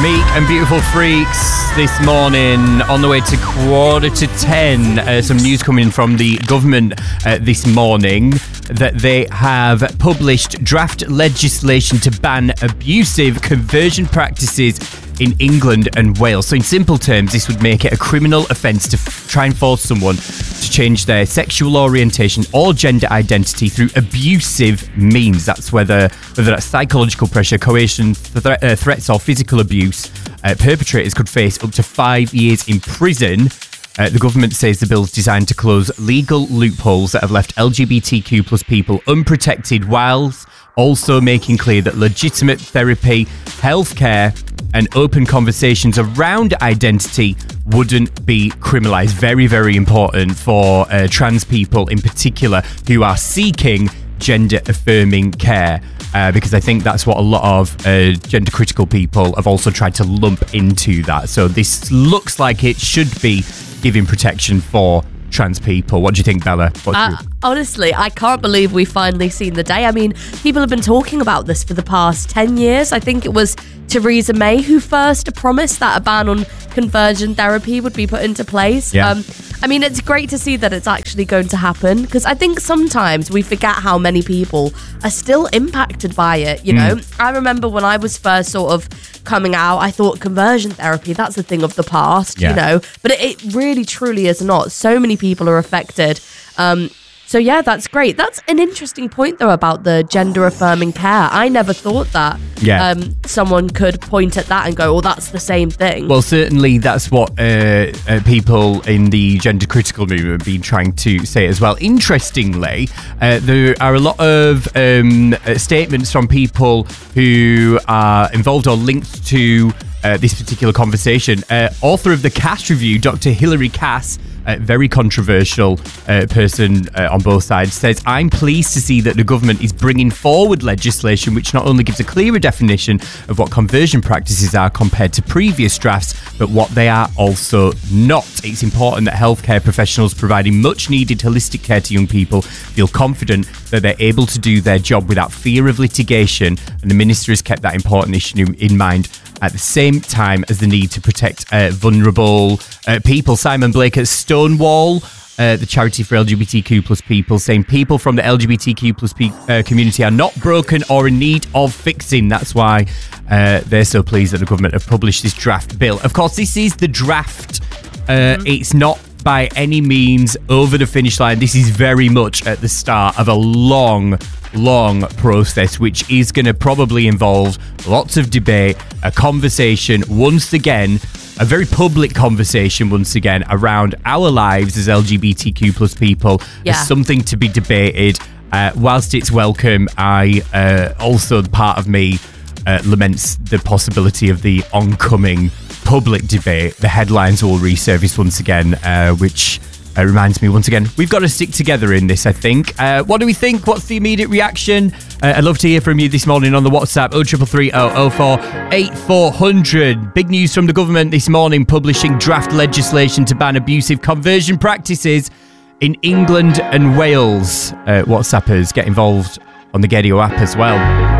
Meek and Beautiful Freaks this morning on the way to 9:45. Some news coming from the government this morning that they have published draft legislation to ban abusive conversion practices in England and Wales. So in simple terms, this would make it a criminal offence to try and force someone to change their sexual orientation or gender identity through abusive means. That's whether that's psychological pressure, coercion, threats or physical abuse. Perpetrators could face up to 5 years in prison. The government says the bill is designed to close legal loopholes that have left LGBTQ plus people unprotected, whilst also making clear that legitimate therapy, healthcare, and open conversations around identity wouldn't be criminalised. Very, very important for trans people in particular who are seeking gender-affirming care. Because I think that's what a lot of gender-critical people have also tried to lump into that. So this looks like it should be giving protection for trans people. What do you think, Bella? Honestly, I can't believe we've finally seen the day. I mean, people have been talking about this for the past 10 years. I think it was Theresa May who first promised that a ban on conversion therapy would be put into place. Yeah. I mean, it's great to see that it's actually going to happen, because I think sometimes we forget how many people are still impacted by it, you know? I remember when I was first sort of coming out, I thought conversion therapy, that's a thing of the past, you know? But it really, truly is not. So many people are affected. So yeah, that's great. That's an interesting point though about the gender affirming care. I never thought that someone could point at that and go, "Oh, that's the same thing." Well, certainly that's what people in the gender critical movement have been trying to say as well. Interestingly, there are a lot of statements from people who are involved or linked to this particular conversation. Author of the Cass Review, Dr. Hilary Cass, a very controversial person on both sides, says, "I'm pleased to see that the government is bringing forward legislation which not only gives a clearer definition of what conversion practices are compared to previous drafts, but what they are also not. It's important that healthcare professionals providing much needed holistic care to young people feel confident that they're able to do their job without fear of litigation, and the minister has kept that important issue in mind at the same time as the need to protect vulnerable people." Simon Blake at Stonewall, the charity for LGBTQ plus people, saying people from the LGBTQ plus community are not broken or in need of fixing. That's why they're so pleased that the government have published this draft bill. Of course, this is the draft. It's not by any means over the finish line. This is very much at the start of a long process, which is going to probably involve lots of debate, a conversation once again, a very public conversation once again around our lives as LGBTQ plus people, as something to be debated. Whilst it's welcome, also part of me laments the possibility of the oncoming public debate. The headlines will resurface once again, which reminds me once again, we've got to stick together in this, I think. What do we think? What's the immediate reaction? I'd love to hear from you this morning on the WhatsApp 0330 04 8400. Big news from the government this morning, publishing draft legislation to ban abusive conversion practices in England and Wales. WhatsAppers, get involved on the Gaydio app as well.